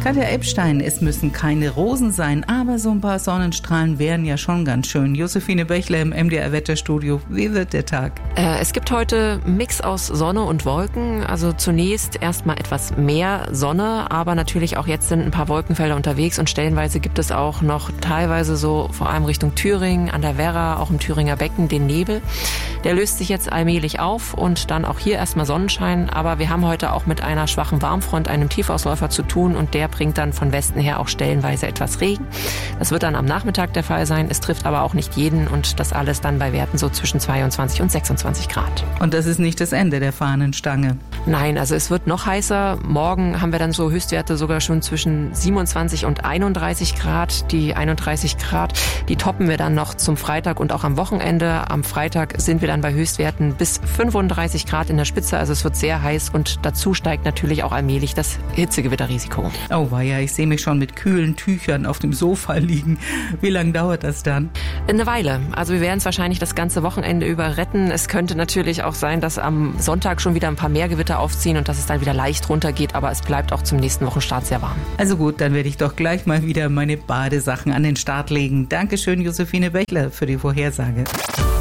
Katja Epstein, es müssen keine Rosen sein, aber so ein paar Sonnenstrahlen wären ja schon ganz schön. Josephine Bächler im MDR-Wetterstudio. Wie wird der Tag? Es gibt heute einen Mix aus Sonne und Wolken. Also zunächst erstmal etwas mehr Sonne, aber natürlich auch jetzt sind ein paar Wolkenfelder unterwegs und stellenweise gibt es auch noch teilweise so vor allem Richtung Thüringen, an der Werra, auch im Thüringer Becken den Nebel. Der löst sich jetzt allmählich auf und dann auch hier erstmal Sonnenschein. Aber wir haben heute auch mit einer schwachen Warmfront, einem Tiefausläufer zu tun und der bringt dann von Westen her auch stellenweise etwas Regen. Das wird dann am Nachmittag der Fall sein. Es trifft aber auch nicht jeden und das alles dann bei Werten so zwischen 22 und 26 Grad. Und das ist nicht das Ende der Fahnenstange? Nein, also es wird noch heißer. Morgen haben wir dann so Höchstwerte sogar schon zwischen 27 und 31 Grad. Die 31 Grad, die toppen wir dann noch zum Freitag und auch am Wochenende. Am Freitag sind wir dann bei Höchstwerten bis 35 Grad in der Spitze. Also es wird sehr heiß und dazu steigt natürlich auch allmählich das Hitzegewitterrisiko. Oh weia, ich sehe mich schon mit kühlen Tüchern auf dem Sofa liegen. Wie lange dauert das dann? Eine Weile. Also wir werden es wahrscheinlich das ganze Wochenende über retten. Es könnte natürlich auch sein, dass am Sonntag schon wieder ein paar mehr Gewitter aufziehen und dass es dann wieder leicht runtergeht, aber es bleibt auch zum nächsten Wochenstart sehr warm. Also gut, dann werde ich doch gleich mal wieder meine Badesachen an den Start legen. Dankeschön, Josephine Bächler, für die Vorhersage.